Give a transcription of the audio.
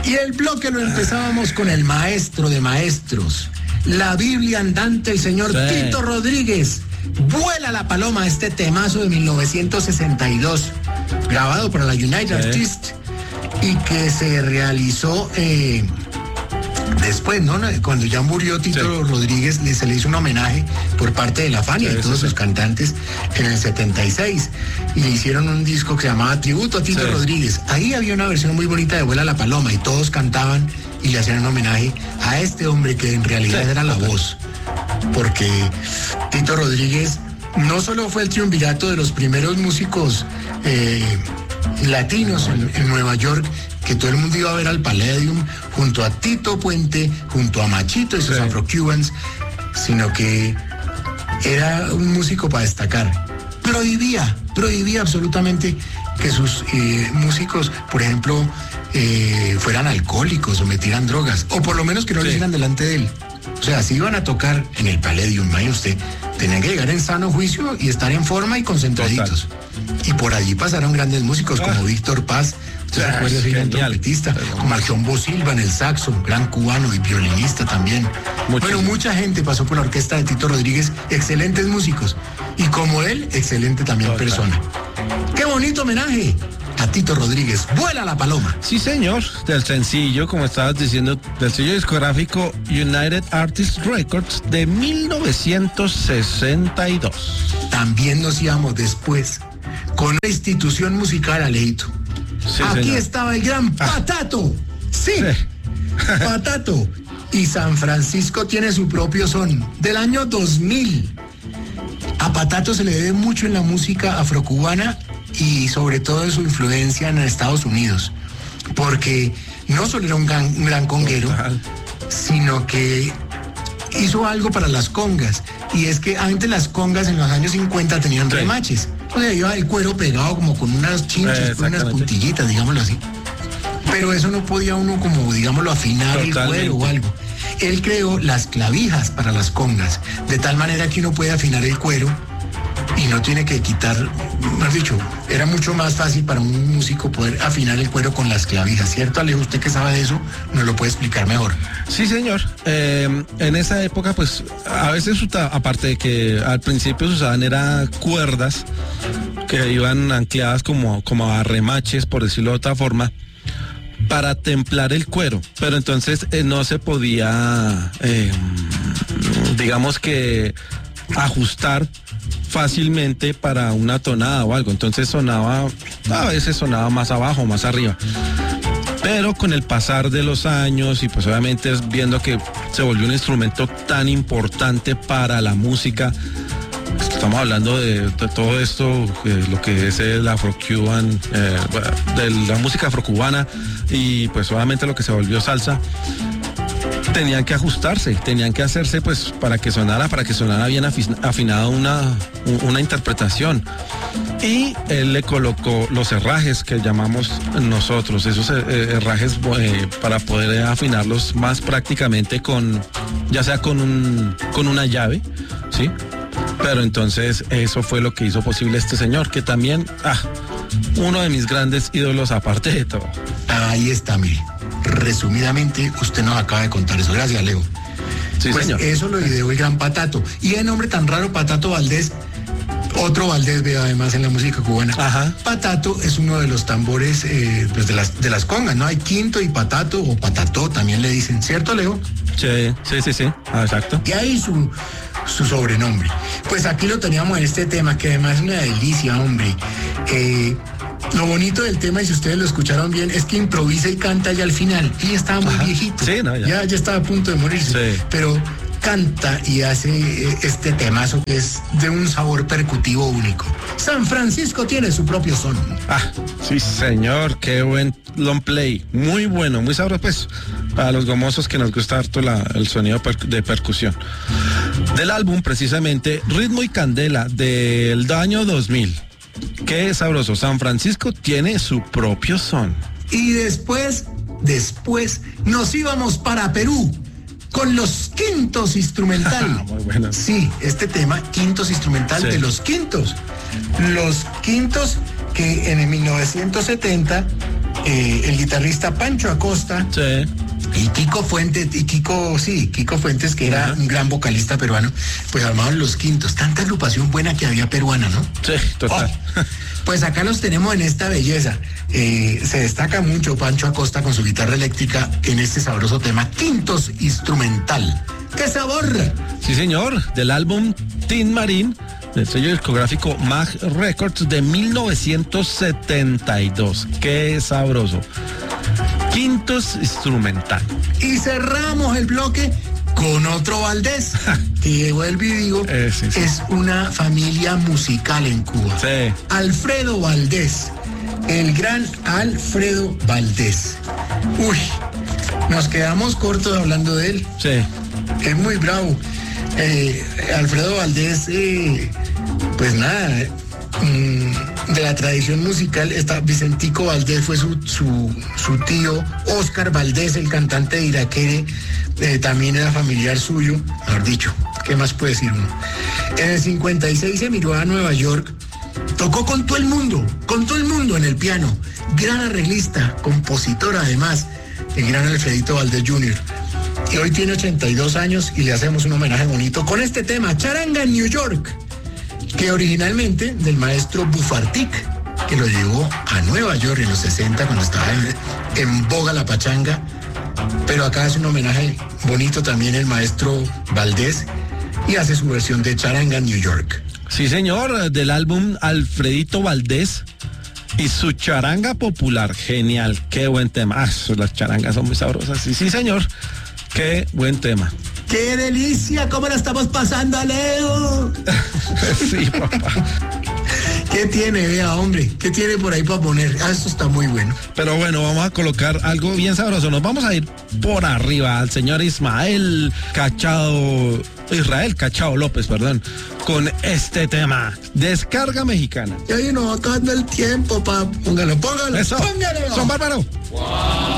Y el bloque lo empezábamos con el maestro de maestros, la Biblia andante, el señor Tito Rodríguez. Vuela la paloma, este temazo de 1962, grabado para la United Artists y que se realizó después, ¿no? Cuando ya murió Tito Rodríguez, se le hizo un homenaje por parte de la Fania y todos sus cantantes en el 76. Y le hicieron un disco que se llamaba Tributo a Tito Rodríguez. Ahí había una versión muy bonita de Vuela la paloma y todos cantaban y le hacían un homenaje a este hombre que en realidad era la voz. Porque Tito Rodríguez no solo fue el triunvirato de los primeros músicos latinos en Nueva York, que todo el mundo iba a ver al Palladium, junto a Tito Puente, junto a Machito y sus Afro-Cubans, sino que era un músico para destacar. Prohibía absolutamente que sus músicos, por ejemplo, fueran alcohólicos o metieran drogas, o por lo menos que no lo hicieran delante de él. O sea, si iban a tocar en el Palladium, vaya usted, tenían que llegar en sano juicio y estar en forma y concentraditos. Y por allí pasaron grandes músicos como Víctor Paz, usted se acuerda, el trompetista, como Archombo Silva en el saxo, gran cubano y violinista también. Bueno, mucha gente pasó por la orquesta de Tito Rodríguez, excelentes músicos. Y como él, excelente también persona. ¡Qué bonito homenaje a Tito Rodríguez! ¡Vuela la paloma! Sí, señor, del sencillo, como estabas diciendo, del sello discográfico United Artists Records de 1962. También nos íbamos después con una institución musical, Aleito. Sí, aquí señor. estaba el gran Patato. Sí. Patato. Y San Francisco tiene su propio son, del año 2000. A Patato se le debe mucho en la música afrocubana y sobre todo en su influencia en Estados Unidos, porque no solo era un gran conguero, sino que hizo algo para las congas, y es que antes las congas en los años 50 tenían remaches, o sea, iba el cuero pegado como con unas chinchas, con unas puntillitas, digámoslo así, pero eso no podía uno como, digámoslo, afinar el cuero o algo. Él creó las clavijas para las congas, de tal manera que uno puede afinar el cuero y no tiene que quitar, más dicho, era mucho más fácil para un músico poder afinar el cuero con las clavijas, ¿cierto, Alejo? Usted que sabe de eso, nos lo puede explicar mejor. Sí, señor. En esa época, pues, a veces, aparte de que al principio se usaban era cuerdas que iban ancladas como a remaches, por decirlo de otra forma, para templar el cuero, pero entonces no se podía, digamos que, ajustar fácilmente para una tonada o algo, entonces a veces sonaba más abajo, más arriba. Pero con el pasar de los años y pues obviamente viendo que se volvió un instrumento tan importante para la música, estamos hablando de todo esto, lo que es el afro-cuban, de la música afrocubana y pues obviamente lo que se volvió salsa, tenían que ajustarse, tenían que hacerse pues para que sonara bien afinada una interpretación. Y él le colocó los herrajes que llamamos nosotros, esos herrajes para poder afinarlos más prácticamente ya sea con una llave, ¿sí? Pero entonces eso fue lo que hizo posible este señor, que también, uno de mis grandes ídolos aparte de todo. Ahí está, mire. Resumidamente, usted nos acaba de contar eso. Gracias, Leo. Sí, pues señor. Eso lo ideó el gran Patato. Y el nombre tan raro, Patato Valdés, otro Valdés, veo además en la música cubana. Ajá. Patato es uno de los tambores pues de las congas, ¿no? Hay quinto y patato, o patató también le dicen, ¿cierto, Leo? Sí. Exacto. Y ahí su sobrenombre. Pues aquí lo teníamos en este tema, que además es una delicia, hombre. Lo bonito del tema, y si ustedes lo escucharon bien, es que improvisa y canta ya al final. Y ya estaba muy viejito. Sí, no, ya estaba a punto de morirse. Sí. Pero canta y hace este temazo que es de un sabor percutivo único. San Francisco tiene su propio son. Sí, señor, qué buen long play. Muy bueno, muy sabroso, pues, para los gomosos que nos gusta harto el sonido de percusión. Del álbum, precisamente, Ritmo y Candela, del año 2000. Qué sabroso, San Francisco tiene su propio son. Y después nos íbamos para Perú con los Quintos Instrumental. Muy bueno. Sí, este tema, Quintos Instrumental, de los Quintos. Los Quintos que en el 1970 el guitarrista Pancho Acosta. Sí. Y Kiko Fuentes, Kiko Fuentes, que era un gran vocalista peruano, pues armaban Los Quintos. Tanta agrupación buena que había peruana, ¿no? Sí, total. Oh, pues acá los tenemos en esta belleza. Se destaca mucho Pancho Acosta con su guitarra eléctrica en este sabroso tema, Quintos Instrumental. ¡Qué sabor! Sí, señor, del álbum Tin Marín, del sello discográfico Mag Records de 1972. ¡Qué sabroso! Quintos Instrumental. Y cerramos el bloque con otro Valdés, que vuelvo y digo, sí. es una familia musical en Cuba. Sí. Alfredo Valdés, el gran Alfredo Valdés. Uy, nos quedamos cortos hablando de él. Sí. Es muy bravo. Alfredo Valdés, pues nada, de la tradición musical está Vicentico Valdés, fue su tío. Oscar Valdés, el cantante de Iraquere, también era familiar suyo. Mejor dicho, ¿qué más puede decir uno? En el 56 se emigró a Nueva York, tocó con todo el mundo en el piano. Gran arreglista, compositor además, el gran Alfredito Valdés Jr. Y hoy tiene 82 años y le hacemos un homenaje bonito con este tema, Charanga en New York, que originalmente del maestro Bufartic, que lo llevó a Nueva York en los 60 cuando estaba en boga la pachanga. Pero acá hace un homenaje bonito también el maestro Valdés y hace su versión de Charanga en New York. Sí, señor, del álbum Alfredito Valdés y su charanga popular. Genial, qué buen tema. Las charangas son muy sabrosas. Sí, señor, qué buen tema. ¡Qué delicia! ¿Cómo la estamos pasando, Leo? Sí, papá. ¿Qué tiene, vea, hombre? ¿Qué tiene por ahí para poner? Esto está muy bueno. Pero bueno, vamos a colocar algo bien sabroso. Nos vamos a ir por arriba al señor Israel Cachao López, con este tema, Descarga Mexicana. Y ahí nos va acabando el tiempo, Póngalo. Eso. Póngalo. Son bárbaro. Wow.